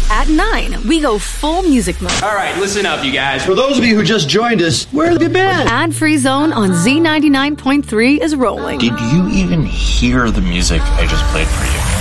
At 9, we go full music mode. All right, listen up, you guys. For those of you who just joined us, where have you been? Ad-free zone on Z99.3 is rolling. Did you even hear the music I just played for you?